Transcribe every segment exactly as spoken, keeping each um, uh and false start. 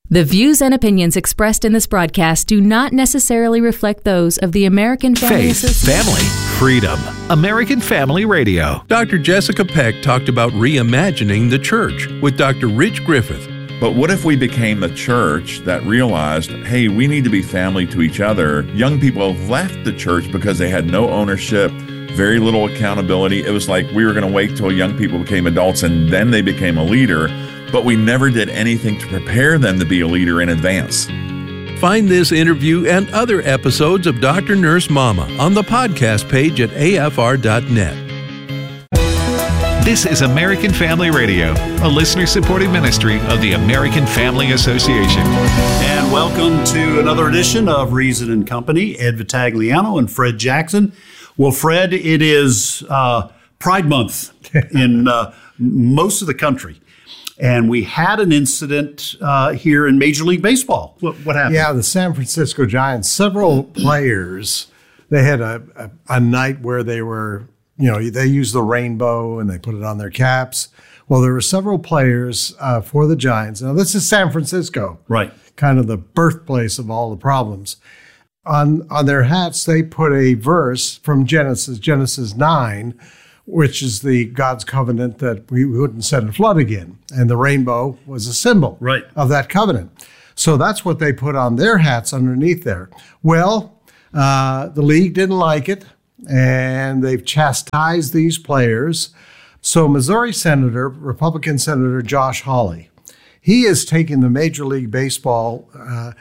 The views and opinions expressed in this broadcast do not necessarily reflect those of the American Family Faith, Association. family, freedom. American Family Radio. Doctor Jessica Peck talked about reimagining the church with Doctor Rich Griffith. But what if we became a church that realized, hey, we need to be family to each other? Young people left the church because they had no ownership, very little accountability. It was like we were going to wait till young people became adults and then they became a leader, but we never did anything to prepare them to be a leader in advance. Find this interview and other episodes of Doctor Nurse Mama on the podcast page at A F R dot net. This is American Family Radio, a listener-supported ministry of the American Family Association. And welcome to another edition of Reason and Company. Ed Vitagliano and Fred Jackson. Well, Fred, it is uh, Pride Month in uh, most of the country. And we had an incident uh, here in Major League Baseball. What, what happened? Yeah, the San Francisco Giants, several players, they had a, a, a night where they were, you know, they used the rainbow and they put it on their caps. Well, there were several players uh, for the Giants. Now, this is San Francisco. Right. Kind of the birthplace of all the problems. On, on their hats, they put a verse from Genesis, Genesis nine, which is the God's covenant that we wouldn't send a flood again. And the rainbow was a symbol right. of that covenant. So that's what they put on their hats underneath there. Well, uh, the league didn't like it, and they've chastised these players. So Missouri Senator, Republican Senator Josh Hawley, he is taking the Major League Baseball uh,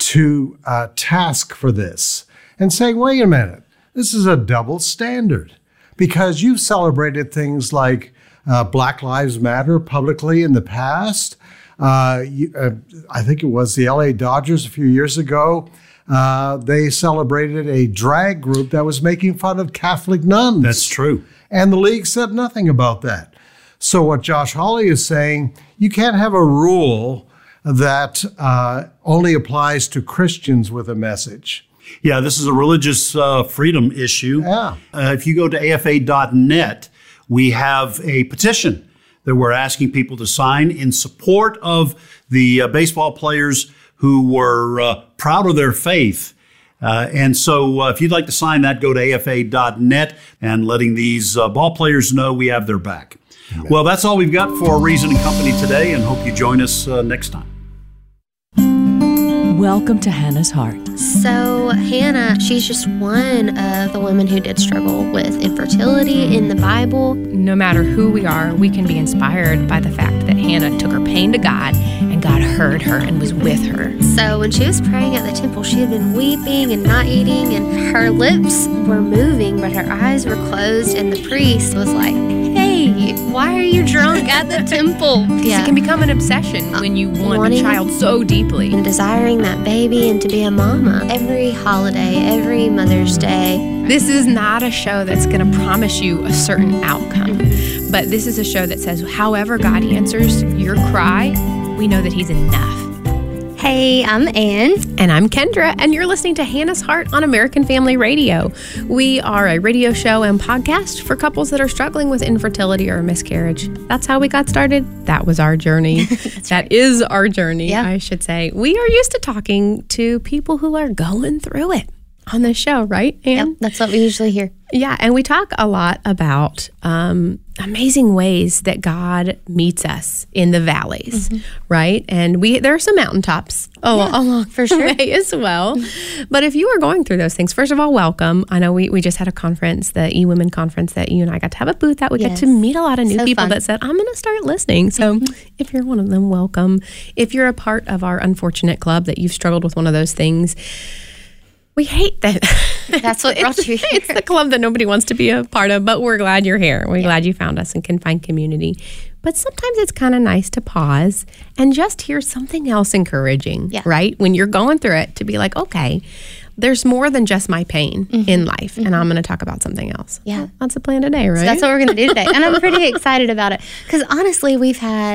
to uh, task for this and saying, wait a minute, this is a double standard. Because you've celebrated things like uh, Black Lives Matter publicly in the past. Uh, you, uh, I think it was the L A Dodgers a few years ago. Uh, they celebrated a drag group that was making fun of Catholic nuns. That's true. And the league said nothing about that. So what Josh Hawley is saying, you can't have a rule that uh, only applies to Christians with a message. Yeah, this is a religious uh, freedom issue. Yeah. Uh, if you go to A F A dot net, we have a petition that we're asking people to sign in support of the uh, baseball players who were uh, proud of their faith. Uh, and so uh, if you'd like to sign that, go to A F A dot net and letting these uh, ball players know we have their back. Amen. Well, that's all we've got for Reason and Company today, and hope you join us uh, next time. Welcome to Hannah's Heart. So Hannah, she's just one of the women who did struggle with infertility in the Bible. No matter who we are, we can be inspired by the fact that Hannah took her pain to God and God heard her and was with her. So when she was praying at the temple, she had been weeping and not eating, and her lips were moving, but her eyes were closed, and the priest was like, hey, why are you drunk at the temple? Yeah. It can become an obsession when you want Wanting a child so deeply. And desiring that baby and to be a mama. Every holiday, every Mother's Day. This is not a show that's going to promise you a certain outcome. Mm-hmm. But this is a show that says, however God answers your cry, we know that He's enough. Hey, I'm Ann. And I'm Kendra, and you're listening to Hannah's Heart on American Family Radio. We are a radio show and podcast for couples that are struggling with infertility or miscarriage. That's how we got started. That was our journey. That right. is our journey, yeah. I should say. We are used to talking to people who are going through it on this show, right, Ann? Yep, that's what we usually hear. Yeah, and we talk a lot about um, amazing ways that God meets us in the valleys, mm-hmm. right? And we there are some mountaintops oh, yeah, along for sure way as well. But if you are going through those things, first of all, welcome. I know we, we just had a conference, the E-Women conference, that you and I got to have a booth at. We yes. got to meet a lot of new so people fun. that said, I'm going to start listening. So mm-hmm. if you're one of them, welcome. If you're a part of our unfortunate club that you've struggled with one of those things, we hate that. That's what brought you here. It's the club that nobody wants to be a part of, but we're glad you're here. We're yeah. glad you found us and can find community. But sometimes it's kind of nice to pause and just hear something else encouraging, yeah. right? When you're going through it, to be like, okay, there's more than just my pain mm-hmm. in life, mm-hmm. and I'm going to talk about something else. Yeah. Well, that's the plan today, right? So that's what we're going to do today. And I'm pretty excited about it because honestly, we've had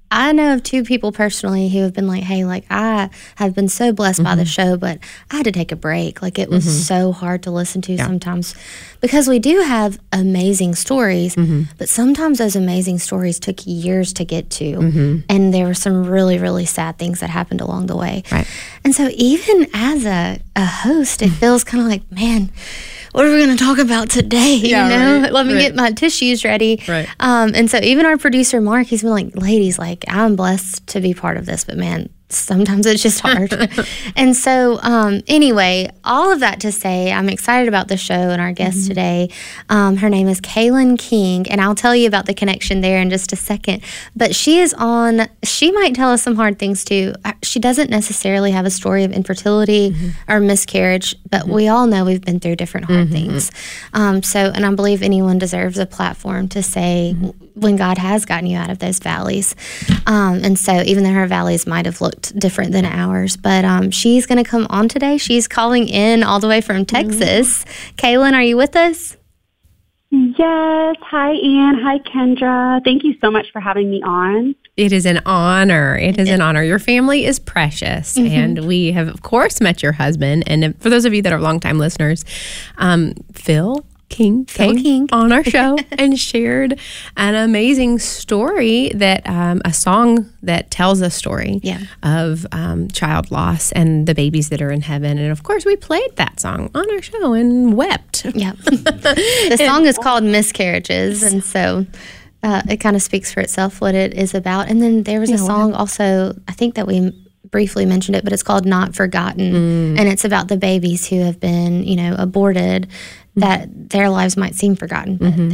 I know of two people personally who have been like, hey, like I have been so blessed mm-hmm. by the show, but I had to take a break. Like it was mm-hmm. so hard to listen to yeah. sometimes because we do have amazing stories, mm-hmm. but sometimes those amazing stories took years to get to. Mm-hmm. And there were some really, really sad things that happened along the way. Right. And so even as a, a host, it feels kind of like, man, what are we going to talk about today? Yeah, you know, right, let me right. get my tissues ready. Right. Um, and so even our producer, Mark, he's been like, ladies, like, I'm blessed to be part of this, but man, sometimes it's just hard. And so um, anyway, all of that to say, I'm excited about the show and our guest mm-hmm. today. Um, her name is Kaylin King, and I'll tell you about the connection there in just a second. But she is on, she might tell us some hard things too. She doesn't necessarily have a story of infertility mm-hmm. or miscarriage, but mm-hmm. we all know we've been through different hard mm-hmm. things. Um, so, and I believe anyone deserves a platform to say mm-hmm. when God has gotten you out of those valleys. Um, and so even though her valleys might have looked different than ours, but um, she's going to come on today. She's calling in all the way from Texas. Mm-hmm. Kaylin, are you with us? Yes. Hi, Ann. Hi, Kendra. Thank you so much for having me on. It is an honor. It is an honor. Your family is precious. Mm-hmm. And we have, of course, met your husband. And for those of you that are longtime listeners, um, Phil King Phil came King. on our show and shared an amazing story, that um, a song that tells a story yeah. of um, child loss and the babies that are in heaven. And of course, we played that song on our show and wept. Yeah. The song is called Miscarriages. And so uh, it kind of speaks for itself what it is about. And then there was a song also, I think that we briefly mentioned it, but it's called Not Forgotten. Mm. And it's about the babies who have been, you know, aborted, that their lives might seem forgotten, but mm-hmm.